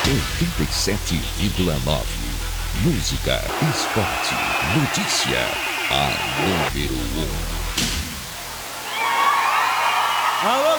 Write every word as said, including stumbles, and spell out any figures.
oitenta e sete vírgula nove. Música, esporte, notícia. A número um. Alô,